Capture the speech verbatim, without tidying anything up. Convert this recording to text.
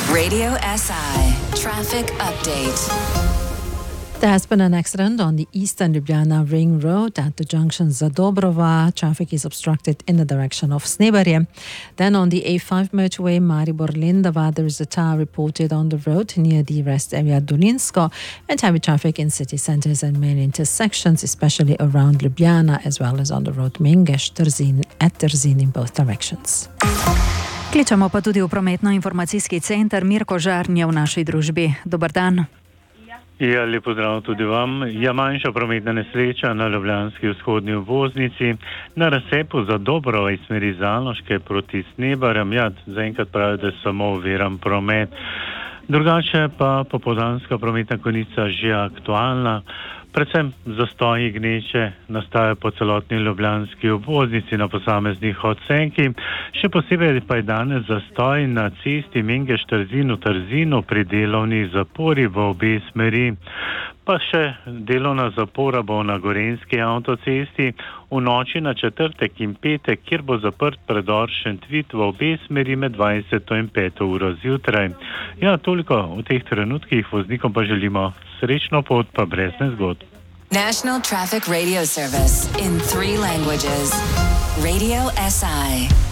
Radio S I Traffic Update. There has been an accident on the Eastern Ljubljana Ring Road at the junction Zadobrova. Traffic is obstructed in the direction of Snebarje. Then on the A five motorway Maribor-Lendava, there is a tire reported on the road near the rest area Dolinsko, and heavy traffic in city centres and main intersections, especially around Ljubljana, as well as on the road Mengeš-Trzin at Trzin in both directions. Kličemo pa tudi v prometno-informacijski center. Mirko Žarn je v naši družbi. Dobar dan. Ja, lep pozdrav tudi vam. Ja, manjša prometna nesreča na ljubljanski vzhodni obvoznici na razcepu Zadobrova iz smeri Zaloške proti Snebarjem. Ja, zaenkrat pravi, da je samo oviran promet. Drugače pa popoldanska prometna konica že aktualna. Predvsem zastoji gneče nastajajo po celotni ljubljanski obvoznici na posameznih odsekih. Še posebej pa je danes zastoj na cesti Mengeš-Trzin v Trzinu pri delovni zapori v obe smeri. Pa še delovna zapora bo na Gorenjski avtocesti v noči na četrtek in petek, kjer bo zaprt predor Šentvid v obe smeri med dvajseto in peto uro zjutraj. Ja, toliko v teh trenutkih, voznikom pa želimo srečno pot, pa brez nezgod. National Traffic Radio Service in three languages. Radio S I.